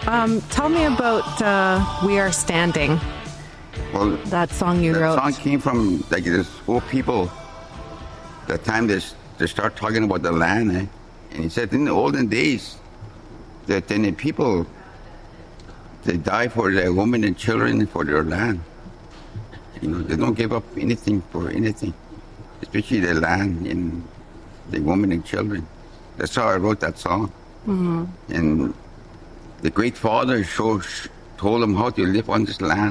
Tell me about We Are Standing. Well, that song you wrote. That song came from like this old people. The time they start talking about the land, and he said in the olden days that then the people they die for their women and children and for their land. You know, they don't give up anything for anything, especially the land and the women and children. That's how I wrote that song. Mm-hmm. And the Great Father told them how to live on this land.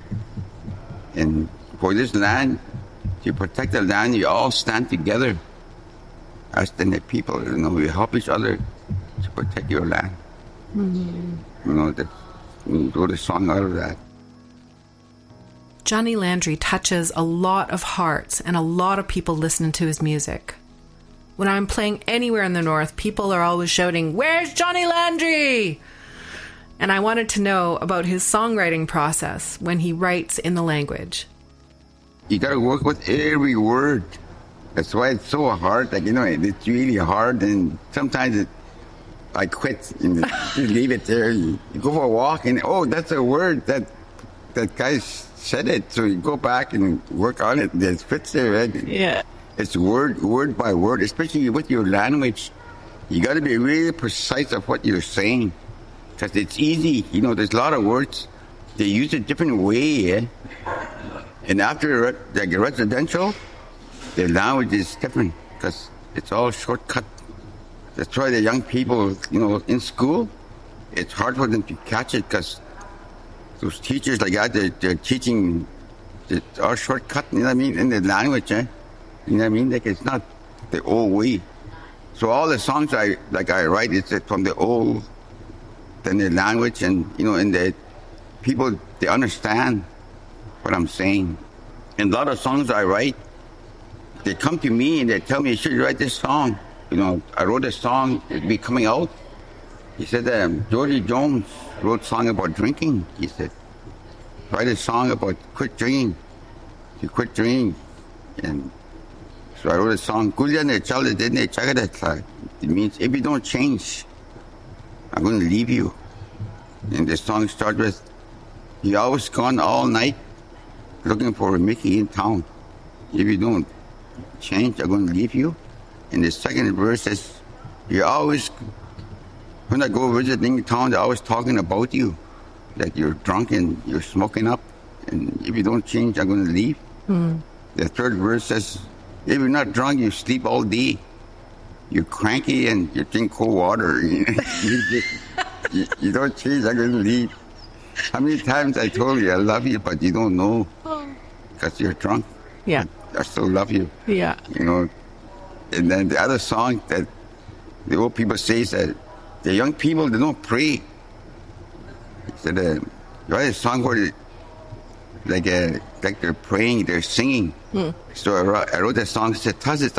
And for this land, to protect the land, you all stand together. Us and the people, you know, we help each other to protect your land. Mm-hmm. You know, we wrote a song out of that. Johnny Landry touches a lot of hearts, and a lot of people listen to his music. When I'm playing anywhere in the North, people are always shouting, "Where's Johnny Landry?" And I wanted to know about his songwriting process when he writes in the language. You got to work with every word. That's why it's so hard. Like, you know, it's really hard, and sometimes I quit and just leave it there. You go for a walk, and that's a word that guy said it. So you go back and work on it. It fits there, right? Yeah. It's word by word, especially with your language. You got to be really precise of what you're saying, because it's easy. You know, there's a lot of words. They use a different way, eh? And after like residential, the language is different because it's all shortcut. That's why the young people, you know, in school, it's hard for them to catch it because those teachers like that, they're teaching our shortcut, you know what I mean, in the language, eh? You know what I mean? Like, it's not the old way. So all the songs I write, it's from the old, then the language, and, you know, and the people, they understand what I'm saying. And a lot of songs I write, they come to me and they tell me, "You should write this song." You know, I wrote a song, it'll be coming out. He said, Georgie Jones wrote a song about drinking. He said, write a song about quit drinking. You quit drinking. And so I wrote a song, it means, if you don't change, I'm going to leave you. And the song starts with, "You always gone all night looking for a Mickey in town. If you don't change, I'm going to leave you." And the second verse is, "You always, when I go visiting town, they're always talking about you, that you're drunk and you're smoking up. And if you don't change, I'm going to leave." Mm. The third verse says, "If you're not drunk, you sleep all day. You're cranky and you drink cold water. You don't change, I'm going to leave." How many times I told you I love you, but you don't know because you're drunk. Yeah. I still love you. Yeah. You know. And then the other song that the old people say is that the young people, they don't pray. He said, write a song where like they're praying, they're singing. Mm. So I wrote that song. Said,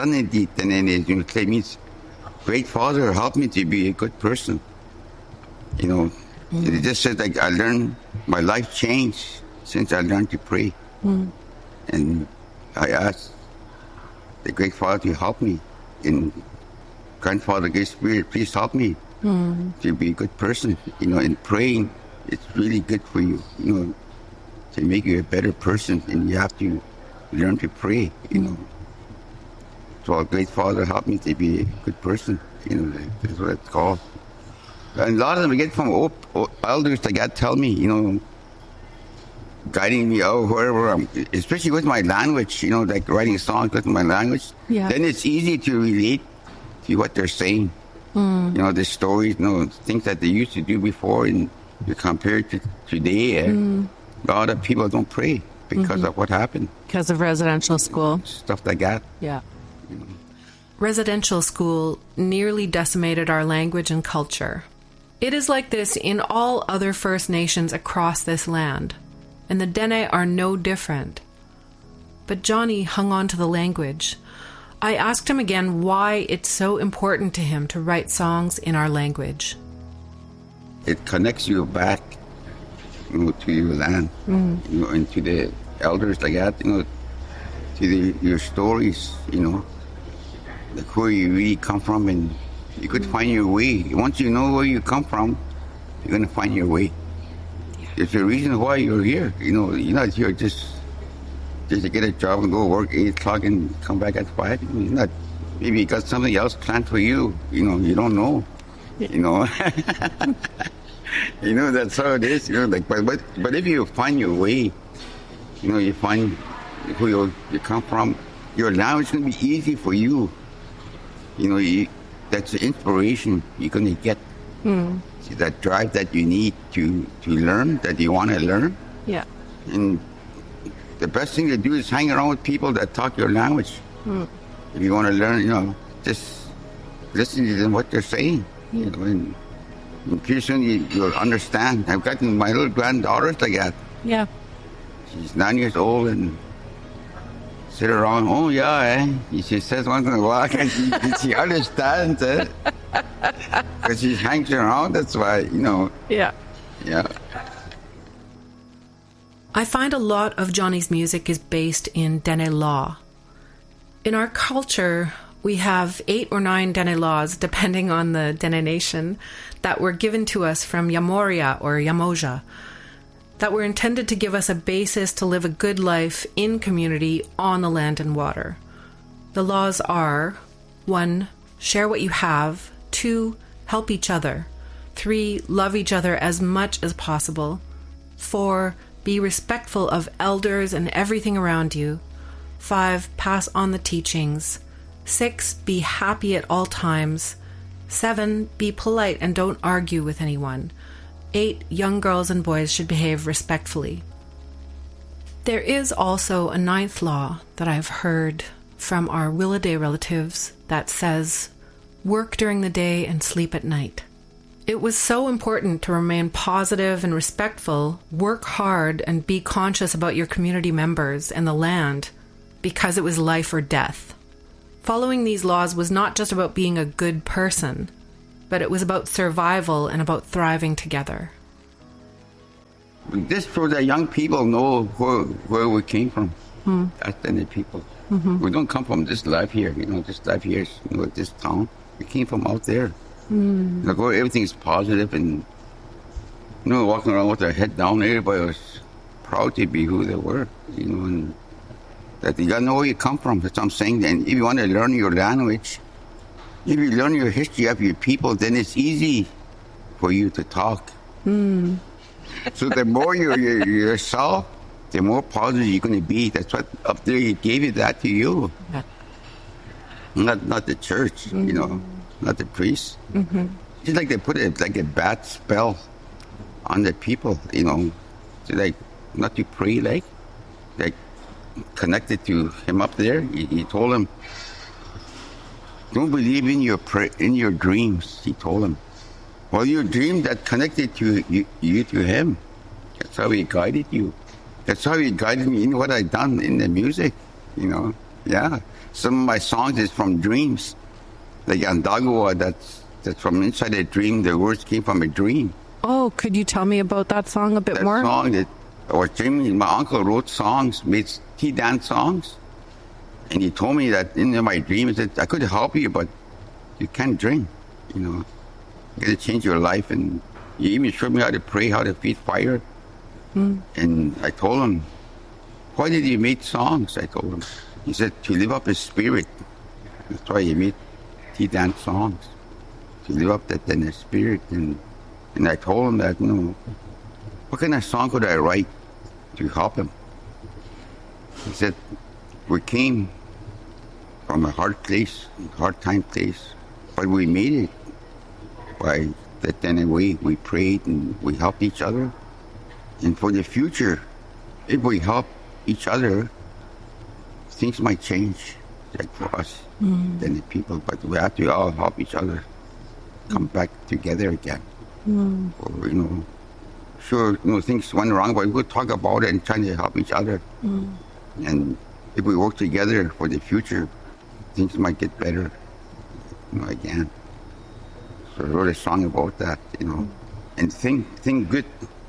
it means, "Great Father, help me to be a good person." You know, it just says like I learned, my life changed since I learned to pray. Mm. And I asked the Great Father to help me. And Grandfather, Great Spirit, please help me to be a good person. You know, and praying, it's really good for you, you know, to make you a better person. And you have to learn to pray, you know. So our Great Father helped me to be a good person. You know, that's what it's called. And a lot of them we get from old elders that God tell me, you know, guiding me out wherever I'm, especially with my language, you know, like writing songs with my language. Yeah. Then it's easy to relate to what they're saying. Mm. You know, the stories, you know, things that they used to do before, and you compare it to today. A lot of people don't pray because of what happened. Because of residential school. Stuff like that. Yeah. You know. Residential school nearly decimated our language and culture. It is like this in all other First Nations across this land, and the Dene are no different. But Johnny hung on to the language. I asked him again why it's so important to him to write songs in our language. It connects you back, you know, to your land, you know, and to the elders like that, you know, to your stories, you know, like where you really come from, and you could find your way. Once you know where you come from, you're going to find your way. There's a reason why you're here. You're not here just to get a job and go work 8 o'clock and come back at 5. You're not. Maybe you got something else planned for you. You don't know. That's how it is. But if you find your way, you find who you come from, your language is going to be easy for you. That's the inspiration you're going to get. See, that drive that you need to learn, that you want to learn. Yeah. And the best thing to do is hang around with people that talk your language. If you want to learn, just listen to them, what they're saying. And pretty soon you'll understand. I've got my little granddaughters like that. Yeah. She's 9 years old and sit around. Oh yeah, she says once in a while, and she understands it because she hangs around. That's why, Yeah. Yeah. I find a lot of Johnny's music is based in Dene law. In our culture, we have 8 or 9 Dene laws, depending on the Dene nation, that were given to us from Yamoria or Yamoja, that were intended to give us a basis to live a good life in community on the land and water. The laws are: 1, share what you have; 2, help each other; 3, love each other as much as possible; 4, be respectful of elders and everything around you; 5, pass on the teachings; 6, be happy at all times; 7, be polite and don't argue with anyone; 8, young girls and boys should behave respectfully. There is also a 9th law that I've heard from our Willaday relatives that says, work during the day and sleep at night. It was so important to remain positive and respectful, work hard, and be conscious about your community members and the land, because it was life or death. Following these laws was not just about being a good person, but it was about survival and about thriving together. This so that young people know where we came from. That's the people. We don't come from this life here. This life here is this town. We came from out there. Where everything is positive and walking around with their head down. Everybody was proud to be who they were. And that you gotta know where you come from. That's what I'm saying. And if you want to learn your language, if you learn your history of your people, then it's easy for you to talk. So the more you're yourself, the more positive you're going to be. That's what up there he gave it that to you. Yeah. Not the church, not the priest. Just like they put it like a bad spell on the people, so like not to pray like connected to him up there. He told him, don't believe in your dreams, he told him. Well, your dream that connected you to him. That's how he guided you. That's how he guided me in what I done in the music, Yeah. Some of my songs is from dreams. Like Andagawa, that's from inside a dream. The words came from a dream. Oh, could you tell me about that song a bit more? That song, I was dreaming. My uncle wrote songs, made tea dance songs. And he told me that in my dream, he said, I could help you, but you can't drink, You got to change your life. And he even showed me how to pray, how to feed fire. And I told him, why did he make songs? I told him. He said, to live up his spirit. That's why he made tea dance songs. To live up that in his spirit. And I told him that, what kind of song could I write to help him? He said, we came from a hard time place, but we made it by that. Then we prayed and we helped each other. And for the future, if we help each other, things might change, like for us, than the people. But we have to all help each other come back together again. Or, sure, things went wrong, but we'll talk about it and try to help each other. And if we work together for the future, things might get better, again. So I wrote a song about that, and think good.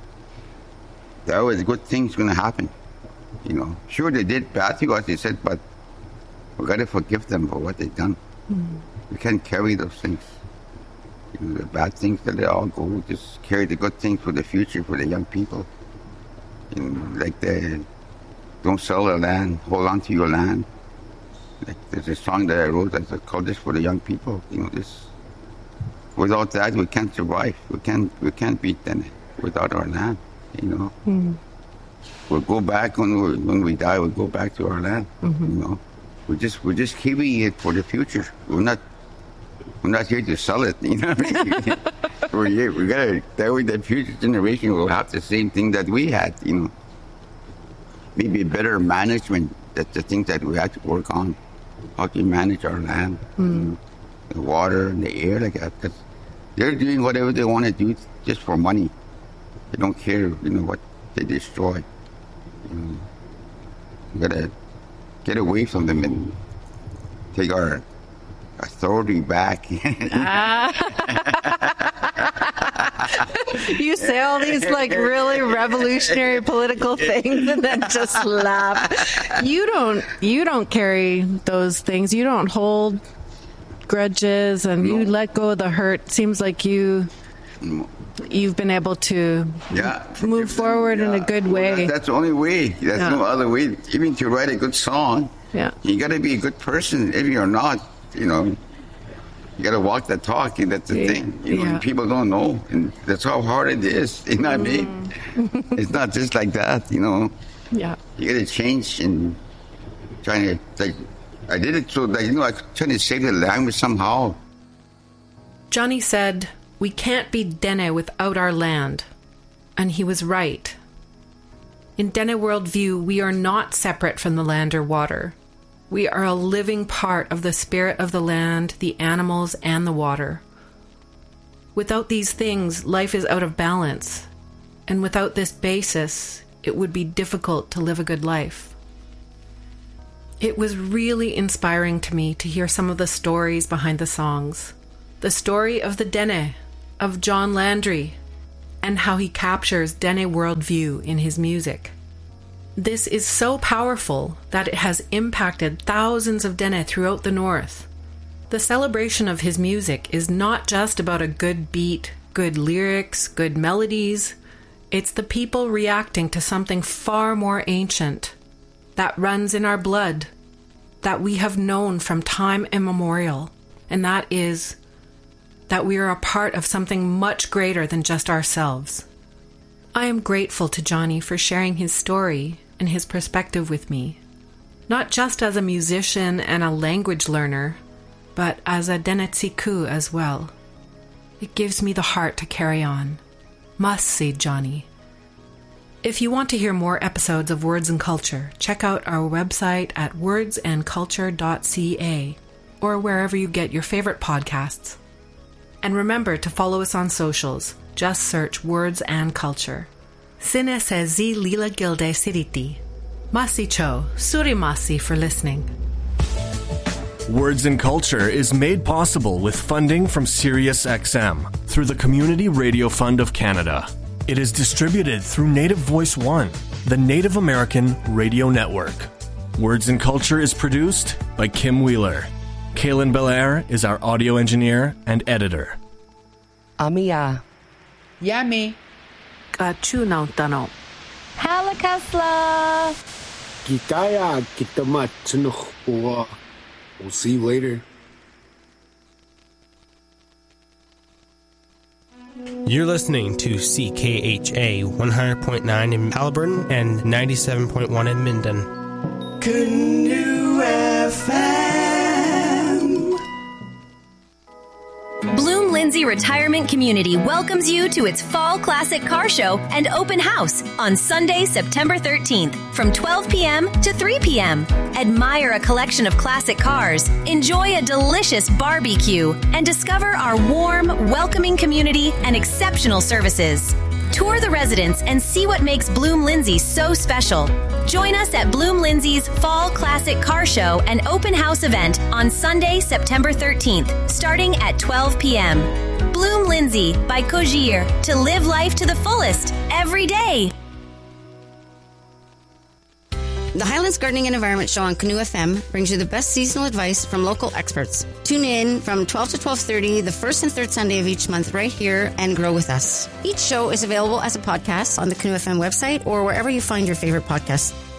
There always good things going to happen, Sure, they did bad to us, they said, but we got to forgive them for what they've done. We can't carry those things. You know, the bad things, let it all go. Just carry the good things for the future, for the young people. You know, like don't sell the land, hold on to your land. Like there's a song that I wrote that's called "This for the Young People." You know, this. Without that, we can't survive. We can't beat them without our land. You know, we'll go back when we die. We'll go back to our land. You know, we're just keeping it for the future. We're not here to sell it. You know, we're here. We gotta. That way, the future generation will have the same thing that we had. You know, maybe better management. That's the things that we have to work on. How to manage our land, you know, the water and the air, like that. Because they're doing whatever they want to do just for money. They don't care, you know, what they destroy. You know, we gotta get away from them and take our authority back. You say all these like really revolutionary political things and then just laugh. You don't carry those things. You don't hold grudges and you let go of the hurt. Seems like you've been able to move forward in a good way. That's the only way. There's no other way. Even to write a good song, you got to be a good person. If you're not, you know, you got to walk the talk, and that's the thing. You know, people don't know, and that's how hard it is. You know what I mean? It's not just like that, you know. Yeah. You got to change and trying to, like, I did it so that, you know, I could try to save the language somehow. Johnny said, "We can't be Dene without our land." And he was right. In Dene worldview, we are not separate from the land or water. We are a living part of the spirit of the land, the animals, and the water. Without these things, life is out of balance. And without this basis, it would be difficult to live a good life. It was really inspiring to me to hear some of the stories behind the songs. The story of the Dene, of John Landry, and how he captures Dene worldview in his music. This is so powerful that it has impacted thousands of Dene throughout the North. The celebration of his music is not just about a good beat, good lyrics, good melodies. It's the people reacting to something far more ancient that runs in our blood, that we have known from time immemorial, and that is that we are a part of something much greater than just ourselves. I am grateful to Johnny for sharing his story and his perspective with me, not just as a musician and a language learner, but as a Denetsiku as well. It gives me the heart to carry on. Merci, Johnny. If you want to hear more episodes of Words and Culture, check out our website at wordsandculture.ca or wherever you get your favorite podcasts. And remember to follow us on socials. Just search Words and Culture. Sine sezi lila gilde siriti. Masi cho, surimasi for listening. Words and Culture is made possible with funding from SiriusXM through the Community Radio Fund of Canada. It is distributed through Native Voice One, the Native American radio network. Words and Culture is produced by Kim Wheeler. Kaylin Belair is our audio engineer and editor. Amiya. Yummy. Kachunauntano. Halakasla. Gitaya kitamat tsunukhua. We'll see you later. You're listening to CKHA 100.9 in Haliburton and 97.1 in Minden. Canoe FM. Bloom Lindsay Retirement Community welcomes you to its Fall Classic Car Show and Open House on Sunday, September 13th from 12 p.m. to 3 p.m. Admire a collection of classic cars, enjoy a delicious barbecue, and discover our warm, welcoming community and exceptional services. Tour the residence and see what makes Bloom Lindsay so special. Join us at Bloom Lindsay's Fall Classic Car Show and Open House event on Sunday, September 13th, starting at 12 p.m. Bloom Lindsay by Kojir, to live life to the fullest every day. The Highlands Gardening and Environment Show on Canoe FM brings you the best seasonal advice from local experts. Tune in from 12 to 12:30 the first and third Sunday of each month right here and grow with us. Each show is available as a podcast on the Canoe FM website or wherever you find your favorite podcasts.